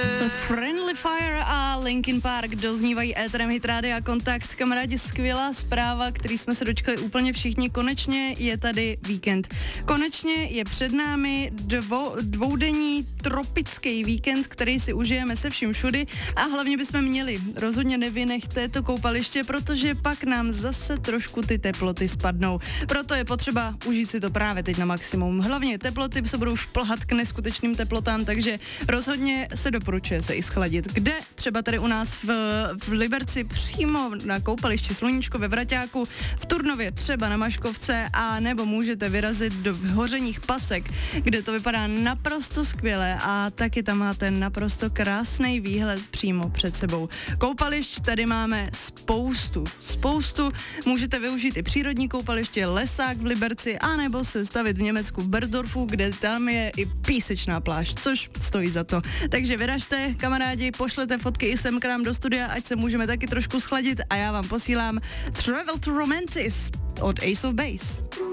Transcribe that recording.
Friendly Fire a Linkin Park doznívají éterem Hit Rádia Kontakt. Kamarádi, skvělá zpráva, který jsme se dočkali úplně všichni. Konečně je tady víkend. Konečně je před námi dvoudenní tropický víkend, který si užijeme se vším všudy a hlavně bychom měli. Rozhodně nevynechte to koupaliště, protože pak nám zase trošku ty teploty spadnou. Proto je potřeba užít si to právě teď na maximum. Hlavně teploty se budou šplhat k neskutečným teplotám, takže rozhodně se doporučuje se i schladit. Kde? Třeba tady u nás v Liberci přímo na koupališti Sluníčko ve Vraťáku, v Turnově třeba na Maškovce, a nebo můžete vyrazit do Hořeních Pasek, kde to vypadá naprosto skvěle a taky tam máte naprosto krásný výhled přímo před sebou. Koupališť tady máme spoustu. Můžete využít i přírodní koupaliště, Lesák v Liberci, anebo se stavit v Německu v Berzdorfu, kde tam je i písečná pláž, což stojí za to. Takže vyražte, kamarádi, pošlete fotky i sem k nám do studia, ať se můžeme taky trošku schladit, a já vám posílám Travel to Romantis od Ace of Base.